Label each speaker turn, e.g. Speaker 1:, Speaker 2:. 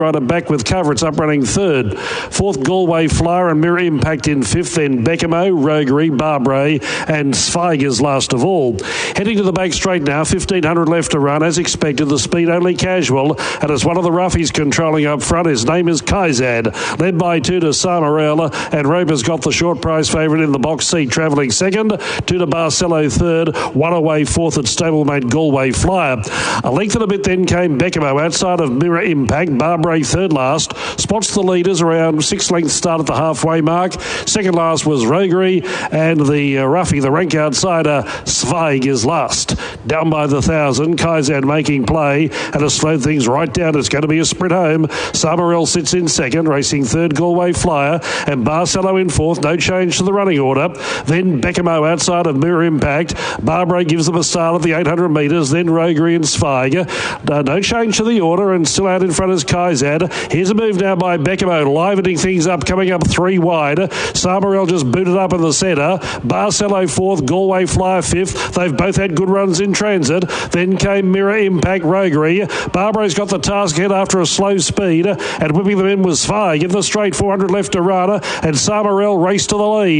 Speaker 1: Rider back with cover. It's up running third. Fourth, Galway Flyer and Mirror Impact in fifth. Then Beckamo, Roguery, Barbary and Sveiger's last of all. Heading to the back straight now, 1,500 left to run. As expected, the speed only casual. And it's one of the roughies controlling up front. His name is Kaizad. Led by two to Samarella. And Roper's got the short price favourite in the box seat. Travelling second. Two to Barcelo third. One away fourth at stablemate Galway Flyer. A length and a bit then came Beckamo outside of Mirror Impact. Barbary third last, spots the leaders around 6 lengths start at the halfway mark. Second last was Roguery, and the roughie, the rank outsider, Zweig is last. Down by the 1,000, Kaizad making play, and has slowed things right down. It's going to be a sprint home. Samarel sits in second, racing third Galway Flyer, and Barcelo in fourth. No change to the running order. Then Beckamo outside of Mirror Impact. Barbary gives them a start at the 800 metres, then Roguery and Zweig. No change to the order, and still out in front is Kaizad. Here's a move now by Beckamo, livening things up, coming up 3 wide. Samarel just booted up in the centre. Barcelo fourth, Galway Flyer fifth. They've both had good runs in transit. Then came Mirror Impact, Roguery. Barbary's got the task ahead after a slow speed, and whipping them in was Zweig. In the straight, 400 left to run, and Samarel raced to the lead.